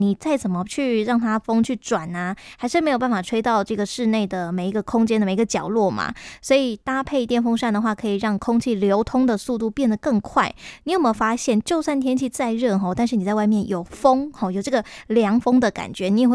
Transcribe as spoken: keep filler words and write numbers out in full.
你再怎么去让它风去转啊，还是没有办法吹到这个室内的每一个空间的每一个角落嘛。所以搭配电风扇的话，可以让空气流通的速度变得更快。你有没有发现，就算天气再热，但是你在外面有风，有这个凉风的感觉，你也会